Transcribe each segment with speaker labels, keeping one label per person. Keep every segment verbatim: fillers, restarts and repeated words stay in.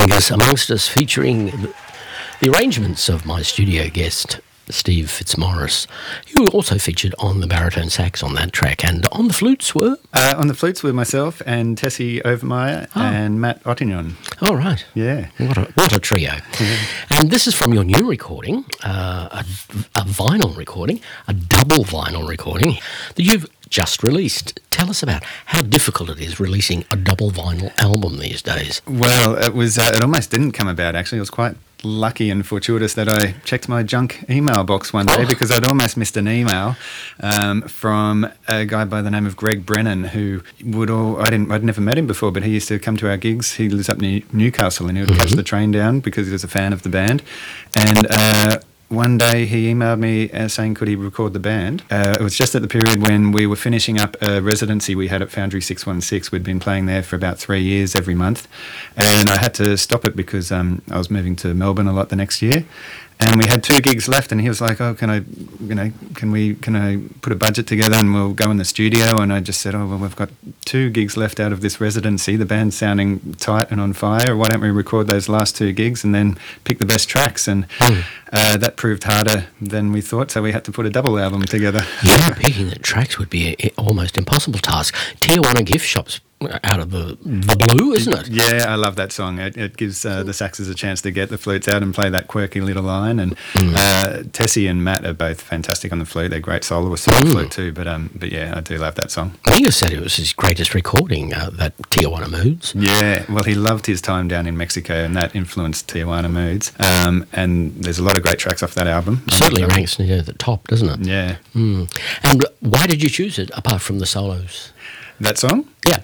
Speaker 1: Mingus Amongst Us, featuring the arrangements of my studio guest, Steve Fitzmaurice, who also featured on the baritone sax on that track. And on the flutes were?
Speaker 2: Uh, on the flutes were myself and Tessie Overmeyer oh. and Matt Ottignon.
Speaker 1: Oh, right.
Speaker 2: Yeah.
Speaker 1: What a, what a trio. Yeah. And this is from your new recording, uh, a, a vinyl recording, a double vinyl recording that you've just released. Tell us about how difficult it is releasing a double vinyl album these days.
Speaker 2: Well, it was. Uh, it almost didn't come about, actually. It was quite lucky and fortuitous that I checked my junk email box one day oh. because I'd almost missed an email um, from a guy by the name of Greg Brennan, who would all I didn't I'd never met him before, but he used to come to our gigs. He lives up near Newcastle, and he would mm-hmm. catch the train down because he was a fan of the band. And uh, one day he emailed me uh, saying could he record the band. Uh, it was just at the period when we were finishing up a residency we had at Foundry six one six. We'd been playing there for about three years every month, and I had to stop it because um, I was moving to Melbourne a lot the next year. And we had two gigs left, and he was like, "Oh, can I, you know, can we, can I put a budget together and we'll go in the studio?" And I just said, "Oh, well, we've got two gigs left out of this residency. The band's sounding tight and on fire. Why don't we record those last two gigs and then pick the best tracks?" And mm. uh, that proved harder than we thought, so we had to put a double album together.
Speaker 1: Yeah, picking the tracks would be an almost impossible task. Tijuana gift shops out of the, the blue, isn't it?
Speaker 2: Yeah, I love that song. It, it gives uh, the saxes a chance to get the flutes out and play that quirky little line. And
Speaker 1: mm.
Speaker 2: uh, Tessie and Matt are both fantastic on the flute. They're great soloists on the flute too. But um, but yeah, I do love that song.
Speaker 1: Mingus said it was his greatest recording, uh, that Tijuana Moods.
Speaker 2: Yeah, well, he loved his time down in Mexico, and that influenced Tijuana Moods. Um, and there's a lot of great tracks off that album.
Speaker 1: It certainly ranks near the top, doesn't it?
Speaker 2: Yeah.
Speaker 1: Mm. And why did you choose it, apart from the solos?
Speaker 2: That song?
Speaker 1: Yeah.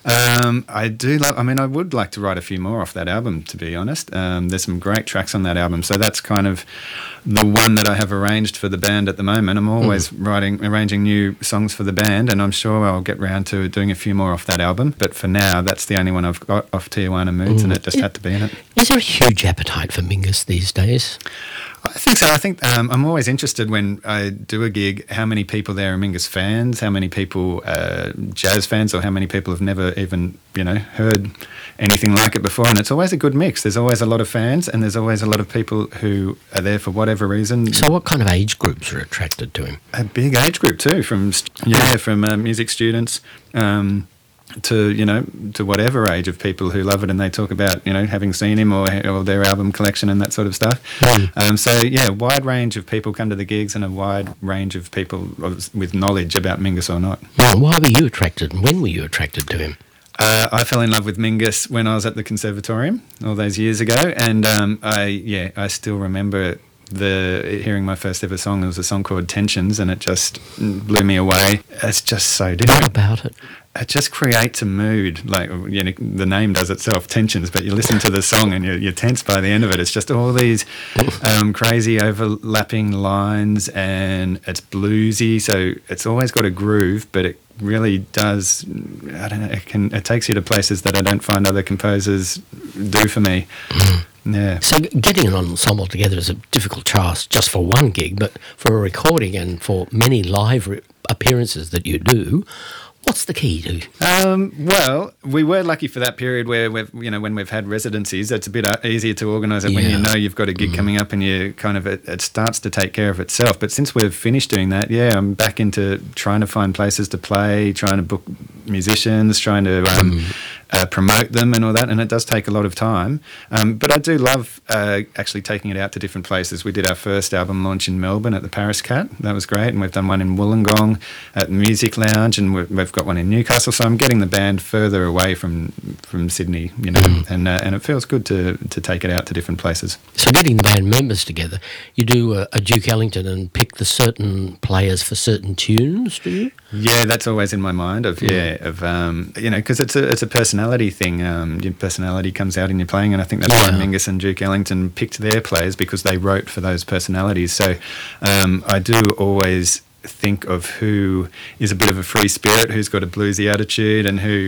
Speaker 2: Um, I do love, I mean, I would like to write a few more off that album, to be honest. Um, there's some great tracks on that album. So that's kind of the one that I have arranged for the band at the moment. I'm always mm. writing, arranging new songs for the band, and I'm sure I'll get round to doing a few more off that album. But for now, that's the only one I've got off Tijuana Moods, mm. and it just it, had to be in it.
Speaker 1: Is there a huge appetite for Mingus these days?
Speaker 2: I think so. I think um, I'm always interested when I do a gig, how many people there are Mingus fans, how many people are jazz fans, or how many people have never even, you know, heard anything like it before. And it's always a good mix. There's always a lot of fans, and there's always a lot of people who are there for whatever reason.
Speaker 1: So what kind of age groups are attracted to him?
Speaker 2: A big age group too, from yeah, from uh, music students um, to, you know, to whatever age of people who love it, and they talk about, you know, having seen him or, or their album collection and that sort of stuff.
Speaker 1: Mm.
Speaker 2: Um, so, yeah, wide range of people come to the gigs, and a wide range of people with knowledge about Mingus or not.
Speaker 1: Well, why were you attracted, and when were you attracted to him?
Speaker 2: Uh, I fell in love with Mingus when I was at the Conservatorium all those years ago, and um, I, yeah, I still remember the hearing my first ever song. It was a song called Tensions, and it just blew me away. It's just so different.
Speaker 1: What about it?
Speaker 2: It just creates a mood, like, you know, the name does itself, Tensions, but you listen to the song and you're, you're tense by the end of it. It's just all these um, crazy overlapping lines, and it's bluesy, so it's always got a groove, but it really does, I don't know, it, can, it takes you to places that I don't find other composers do for me. Yeah.
Speaker 1: So getting an ensemble together is a difficult task just for one gig, but for a recording and for many live re- appearances that you do, what's the key to?
Speaker 2: Um, well, we were lucky for that period where we've, you know, when we've had residencies, it's a bit uh, easier to organise it yeah. when you know you've got a gig mm. coming up, and you kind of it, it starts to take care of itself. But since we've finished doing that, yeah, I'm back into trying to find places to play, trying to book musicians, trying to um, mm. uh, promote them and all that, and it does take a lot of time. Um, but I do love uh, actually taking it out to different places. We did our first album launch in Melbourne at the Paris Cat. That was great, and we've done one in Wollongong at the Music Lounge, and we've, we've got one in Newcastle. So I'm getting the band further away from from Sydney, you know, mm. and uh, and it feels good to to take it out to different places.
Speaker 1: So getting the band members together, you do a, a Duke Ellington and pick the certain players for certain tunes, do you?
Speaker 2: Yeah, that's always in my mind. Of yeah, of um, you know, because it's a it's a personality thing. Um, your personality comes out in your playing, and I think that's yeah. why Mingus and Duke Ellington picked their players, because they wrote for those personalities. So um, I do always think of who is a bit of a free spirit, who's got a bluesy attitude, and who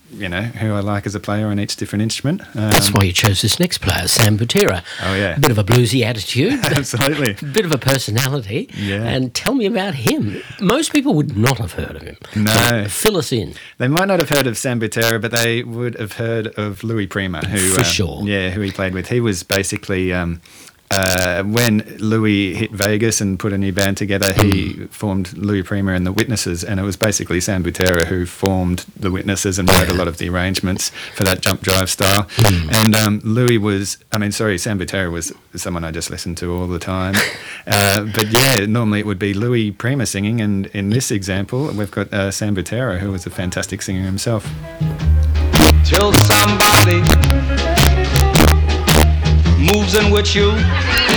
Speaker 2: you know, who I like as a player on each different instrument. Um,
Speaker 1: That's why you chose this next player, Sam Butera.
Speaker 2: Oh, yeah.
Speaker 1: A bit of a bluesy attitude.
Speaker 2: Absolutely.
Speaker 1: A bit of a personality.
Speaker 2: Yeah.
Speaker 1: And tell me about him. Most people would not have heard of him.
Speaker 2: No.
Speaker 1: So fill us in.
Speaker 2: They might not have heard of Sam Butera, but they would have heard of Louis Prima, who
Speaker 1: For
Speaker 2: uh,
Speaker 1: sure.
Speaker 2: yeah, who he played with. He was basically um, uh, when Louis hit Vegas and put a new band together, he mm. formed Louis Prima and the Witnesses, and it was basically Sam Butera who formed the Witnesses and wrote a lot of the arrangements for that jump drive style. Mm. And um, Louis was, I mean, sorry, Sam Butera was someone I just listened to all the time. uh, but yeah, normally it would be Louis Prima singing, and in this example, we've got uh, Sam Butera, who was a fantastic singer himself.
Speaker 3: Till somebody moves in with you.